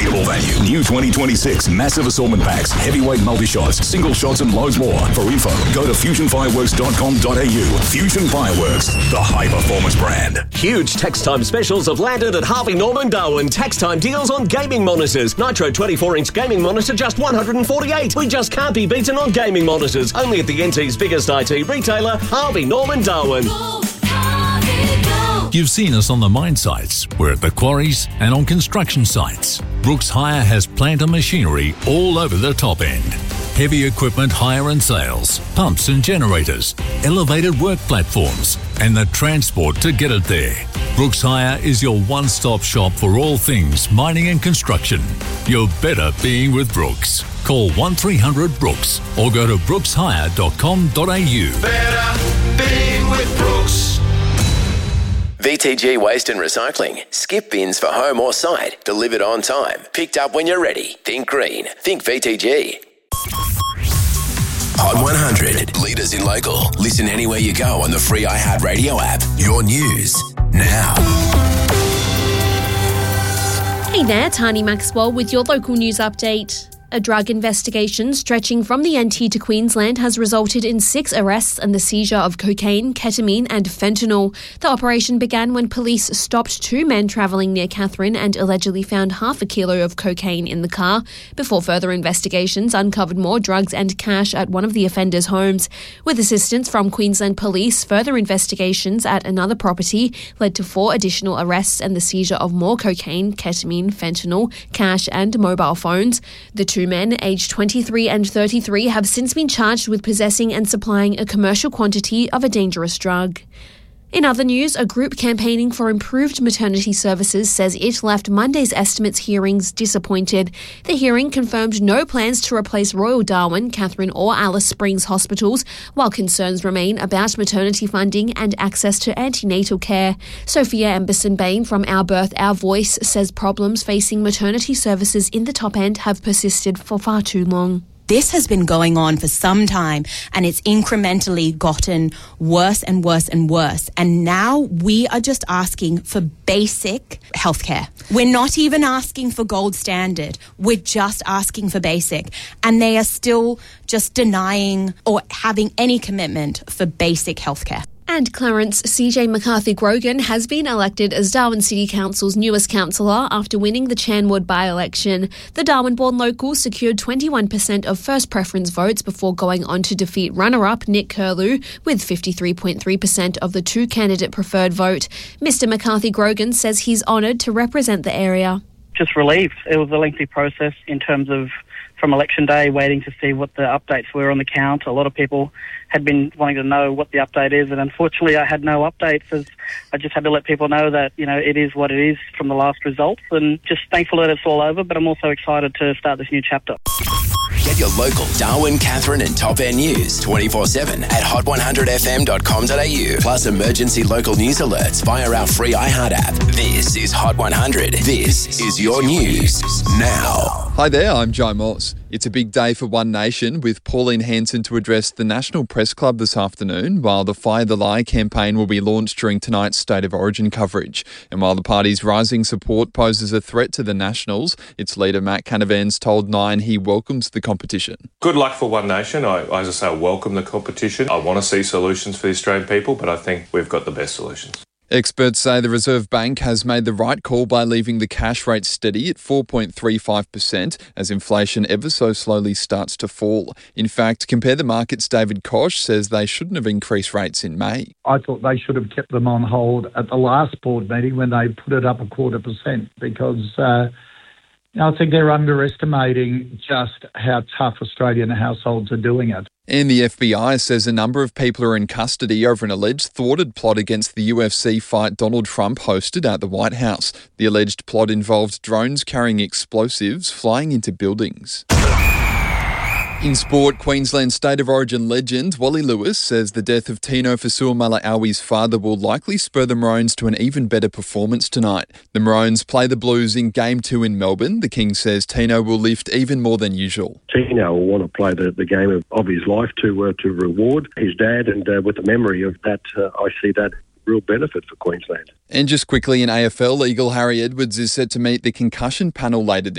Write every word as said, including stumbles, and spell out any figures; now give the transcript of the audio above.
unbeatable value. New twenty twenty-six massive assortment packs, heavyweight multi-shots, single shots and loads more. For info, go to fusion fireworks dot com dot a u. Fusion Fireworks, the high-performance brand. Huge tax time specials have landed at Harvey Norman Darwin. Tax time deals on gaming monitors. Nitro twenty-four inch gaming monitor just one hundred forty-eight. We just can't be beaten on gaming monitors. Only at the N T's biggest I T retailer, Harvey Norman Darwin. You've seen us on the mine sites. We're at the quarries and on construction sites. Brooks Hire has plant and machinery all over the top end. Heavy equipment hire and sales, pumps and generators, elevated work platforms, and the transport to get it there. Brooks Hire is your one-stop shop for all things mining and construction. You're better being with Brooks. Call one three hundred Brooks or go to brooks hire dot com dot a u. Better being with Brooks. V T G Waste and Recycling. Skip bins for home or site. Delivered on time. Picked up when you're ready. Think green. Think V T G. Hot one hundred. Leaders in local. Listen anywhere you go on the free iHeartRadio app. Your news now. Hey there, Tani Maxwell with your local news update. A drug investigation stretching from the N T to Queensland has resulted in six arrests and the seizure of cocaine, ketamine and fentanyl. The operation began when police stopped two men travelling near Katherine and allegedly found half a kilo of cocaine in the car, before further investigations uncovered more drugs and cash at one of the offenders' homes. With assistance from Queensland Police, further investigations at another property led to four additional arrests and the seizure of more cocaine, ketamine, fentanyl, cash and mobile phones. The two Two men, aged twenty-three and thirty-three, have since been charged with possessing and supplying a commercial quantity of a dangerous drug. In other news, a group campaigning for improved maternity services says it left Monday's estimates hearings disappointed. The hearing confirmed no plans to replace Royal Darwin, Katherine or Alice Springs hospitals, while concerns remain about maternity funding and access to antenatal care. Sophia Emberson-Bain from Our Birth, Our Voice says problems facing maternity services in the top end have persisted for far too long. This has been going on for some time and it's incrementally gotten worse and worse and worse. And now we are just asking for basic healthcare. We're not even asking for gold standard. We're just asking for basic. And they are still just denying or having any commitment for basic healthcare. And Clarence C J McCarthy-Grogan has been elected as Darwin City Council's newest councillor after winning the Chanwood by-election. The Darwin-born local secured twenty-one percent of first preference votes before going on to defeat runner-up Nick Curlew with fifty-three point three percent of the two-candidate preferred vote. Mister McCarthy-Grogan says he's honoured to represent the area. Just relieved. It was a lengthy process in terms of from election day, waiting to see what the updates were on the count. A lot of people had been wanting to know what the update is, and unfortunately I had no updates, as I just had to let people know that, you know, it is what it is from the last results, and just thankful that it's all over, but I'm also excited to start this new chapter. Get your local Darwin, Katherine and Top End news twenty-four seven at hot one hundred f m dot com dot a u, plus emergency local news alerts via our free iHeart app. This is Hot one hundred. This is your news now. Hi there, I'm Joe Moss. It's a big day for One Nation, with Pauline Hanson to address the National Press Club this afternoon, while the Fire the Lie campaign will be launched during tonight's State of Origin coverage. And while the party's rising support poses a threat to the Nationals, its leader Matt Canavan's told Nine he welcomes the competition. Good luck for One Nation. I, as I say, I welcome the competition. I want to see solutions for the Australian people, but I think we've got the best solutions. Experts say the Reserve Bank has made the right call by leaving the cash rate steady at four point three five percent as inflation ever so slowly starts to fall. In fact, Compare the Markets' David Koch says they shouldn't have increased rates in May. I thought they should have kept them on hold at the last board meeting when they put it up a quarter percent, because uh, I think they're underestimating just how tough Australian households are doing it. And the F B I says a number of people are in custody over an alleged thwarted plot against the U F C fight Donald Trump hosted at the White House. The alleged plot involved drones carrying explosives flying into buildings. In sport, Queensland State of Origin legend Wally Lewis says the death of Tino Fasuamaleaui's father will likely spur the Maroons to an even better performance tonight. The Maroons play the Blues in Game two in Melbourne. The King says Tino will lift even more than usual. Tino will want to play the, the game of, of his life to uh, to reward his dad, and uh, with the memory of that, uh, I see that real benefit for Queensland. And just quickly in A F L, Eagle Harry Edwards is set to meet the concussion panel later this